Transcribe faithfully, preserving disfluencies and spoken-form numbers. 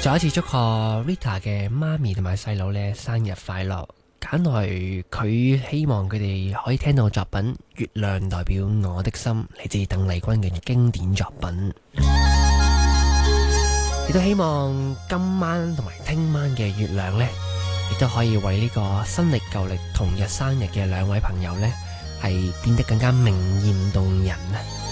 再一次祝賀 Rita 嘅媽咪同埋細佬呢生日快樂。揀來佢希望佢哋可以聽到作品《月亮代表我的心》，嚟自鄧麗君嘅經典作品。亦都希望今晚同埋聽晚嘅月亮呢，亦都可以為呢個新曆舊曆同日生日嘅兩位朋友呢，係變得更加明豔動人啊！